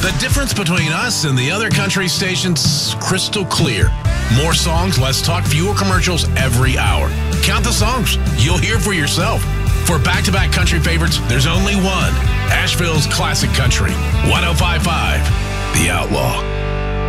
The difference between us and the other country stations, crystal clear. More songs, less talk, fewer commercials every hour. Count the songs. You'll hear for yourself. For back-to-back country favorites, there's only one. Asheville's Classic Country, 105.5, The Outlaw.